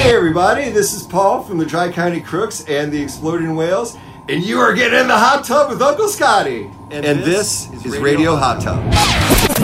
Hey everybody, this is Paul from the Tri-County Crooks and the Exploding Whales, and you are getting in the hot tub with Uncle Scotty. And this is Radio Hot Tub.